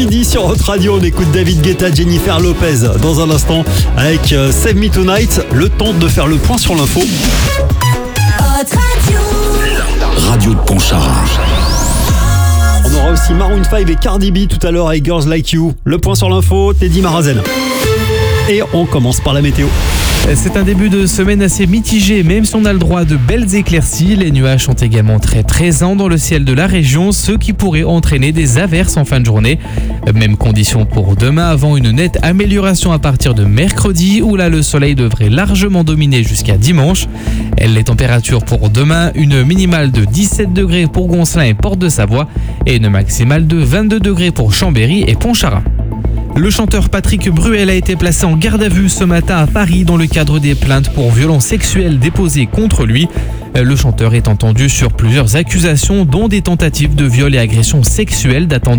midi sur Hot Radio. On écoute David Guetta, Jennifer Lopez dans un instant avec Save Me Tonight. Le temps de faire le point sur l'info. Radio de Pontcharra. On aura aussi Maroon 5 et Cardi B tout à l'heure avec Girls Like You. Le point sur l'info, Teddy Marazen. Et on commence par la météo. C'est un début de semaine assez mitigé, même si on a le droit de belles éclaircies. Les nuages sont également très présents dans le ciel de la région, ce qui pourrait entraîner des averses en fin de journée. Même condition pour demain, avant une nette amélioration à partir de mercredi, où là le soleil devrait largement dominer jusqu'à dimanche. Les températures pour demain, une minimale de 17 degrés pour Gonslin et Porte-de-Savoie et une maximale de 22 degrés pour Chambéry et Pontcharra. Le chanteur Patrick Bruel a été placé en garde à vue ce matin à Paris dans le cadre des plaintes pour violences sexuelles déposées contre lui. Le chanteur est entendu sur plusieurs accusations, dont des tentatives de viol et agressions sexuelles datant de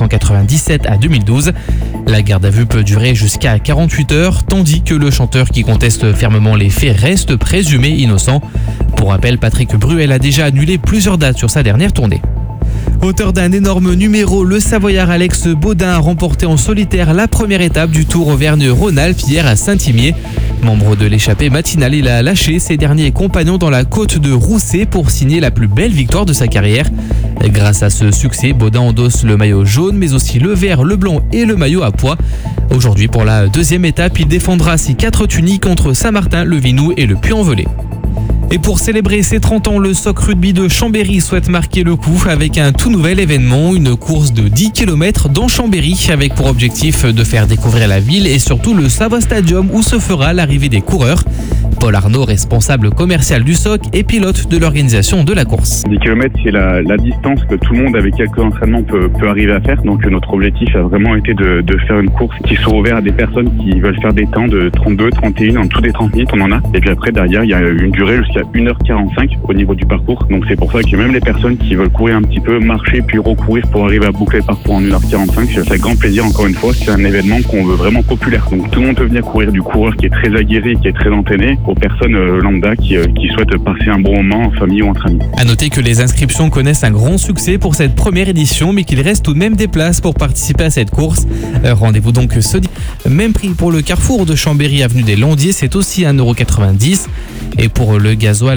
1997 à 2012. La garde à vue peut durer jusqu'à 48 heures, tandis que le chanteur qui conteste fermement les faits reste présumé innocent. Pour rappel, Patrick Bruel a déjà annulé plusieurs dates sur sa dernière tournée. Auteur d'un énorme numéro, le Savoyard Alex Baudin a remporté en solitaire la première étape du Tour Auvergne-Rhône-Alpes hier à Saint-Imier. Membre de l'échappée matinale, il a lâché ses derniers compagnons dans la côte de Rousset pour signer la plus belle victoire de sa carrière. Grâce à ce succès, Baudin endosse le maillot jaune, mais aussi le vert, le blanc et le maillot à pois. Aujourd'hui, pour la deuxième étape, il défendra ses 4 tuniques entre Saint-Martin, le Vinou et le Puy-en-Velay. Et pour célébrer ses 30 ans, le SOC Rugby de Chambéry souhaite marquer le coup avec un tout nouvel événement, une course de 10 km dans Chambéry, avec pour objectif de faire découvrir la ville et surtout le Savoie Stadium où se fera l'arrivée des coureurs. Paul Arnaud, responsable commercial du SOC et pilote de l'organisation de la course. 10 km, c'est la distance que tout le monde avec quelques entraînements peut arriver à faire. Donc notre objectif a vraiment été de faire une course qui soit ouverte à des personnes qui veulent faire des temps de 32, 31, en dessous des 30 minutes, on en a. Et puis après, derrière, il y a une durée jusqu'à 1h45 au niveau du parcours. Donc c'est pour ça que même les personnes qui veulent courir un petit peu, marcher puis recourir pour arriver à boucler le parcours en 1h45, c'est avec grand plaisir encore une fois. C'est un événement qu'on veut vraiment populaire. Donc tout le monde peut venir courir, du coureur qui est très aguerri, qui est très entraîné, aux personnes lambda qui souhaitent passer un bon moment en famille ou entre amis. À noter que les inscriptions connaissent un grand succès pour cette première édition, mais qu'il reste tout de même des places pour participer à cette course. Rendez-vous donc ce dimanche. Même prix pour le carrefour de Chambéry, avenue des Landiers, c'est aussi 1,90 €. Et pour le gasoil,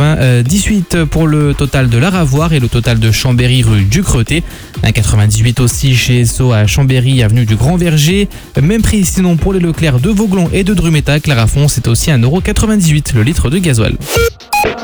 1,98 € pour le total de l'Aravoir et le total de Chambéry rue du Creté. 1,98 € aussi chez Esso à Chambéry, avenue du Grand Verger. Même prix sinon pour les Leclerc de Vauglon et de Drumeta. Clarafond, c'est aussi 1,98 € le litre de gasoil.